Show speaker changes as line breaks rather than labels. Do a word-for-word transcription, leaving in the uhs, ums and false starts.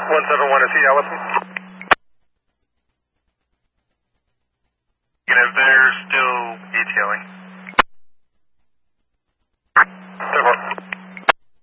one seven one, is he Allison?
Negative there.